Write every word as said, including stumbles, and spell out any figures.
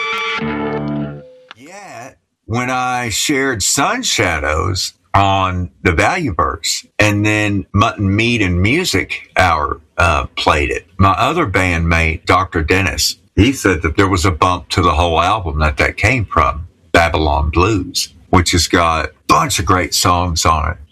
Yet, when I shared Sun Shadows on the Valueverse, and then Mutton Meat and Music Hour uh, played it, my other bandmate, Doctor Dennis, he said that there was a bump to the whole album that that came from, Babylon Blues, which has got a bunch of great songs on it.